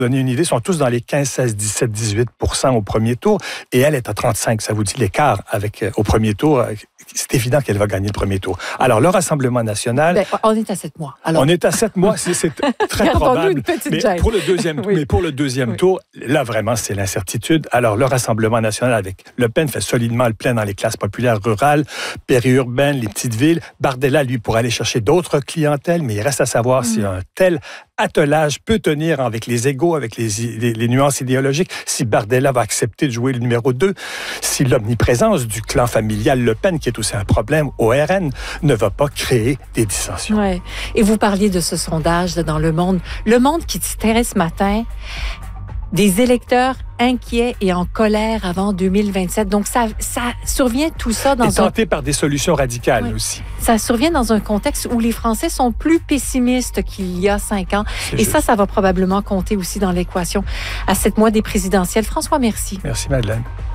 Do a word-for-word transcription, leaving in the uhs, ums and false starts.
donner une idée, sont tous dans les quinze, seize, dix-sept, dix-huit pour cent au premier tour. Et elle est à trente-cinq. Ça vous dit l'écart avec, euh, au premier tour. C'est évident qu'elle va gagner le premier tour. Alors, le Rassemblement national... Ben, on est à sept mois. Alors... On est à sept mois, c'est, c'est très probable. Une petite mais, pour le deuxième, oui. mais pour le deuxième oui. tour, là, vraiment, c'est l'incertitude. Alors, le Rassemblement national avec Le Pen fait solidement le plein dans les classes populaires rurales, périurbaines, les petites villes. Bardella, lui, pour aller chercher d'autres clientèles, mais il reste à savoir mmh. si un tel attelage peut tenir avec les égos, avec les, les, les nuances idéologiques, si Bardella va accepter de jouer le numéro deux, si l'omniprésence du clan familial Le Pen, qui est aussi un problème au R N, ne va pas créer des dissensions. Ouais. Et vous parliez de ce sondage dans Le Monde. Le Monde qui tirait ce matin des électeurs inquiets et en colère avant deux mille vingt-sept. Donc, ça, ça survient tout ça dans et tenté un... par des solutions radicales oui. aussi. Ça survient dans un contexte où les Français sont plus pessimistes qu'il y a cinq ans. C'est et juste. ça, ça va probablement compter aussi dans l'équation à sept mois des présidentielles. François, merci. Merci, Madeleine.